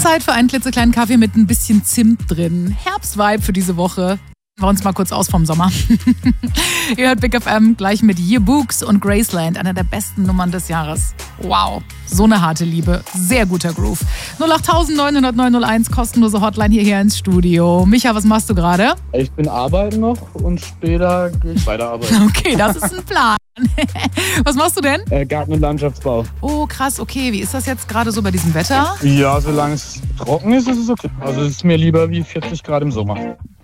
Zeit für einen klitzekleinen Kaffee mit ein bisschen Zimt drin. Herbstvibe für diese Woche. Wir uns mal kurz aus vom Sommer. Ihr hört Big FM gleich mit Yearbooks und Graceland, einer der besten Nummern des Jahres. Wow, so eine harte Liebe, sehr guter Groove. 08900 901, kostenlose Hotline hierher ins Studio. Micha, was machst du gerade? Ich bin arbeiten noch und später gehe ich weiterarbeiten. Okay, das ist ein Plan. Was machst du denn? Garten- und Landschaftsbau. Oh, krass, okay. Wie ist das jetzt gerade so bei diesem Wetter? Ja, solange es trocken ist, ist es okay. Also es ist mir lieber wie 40 Grad im Sommer.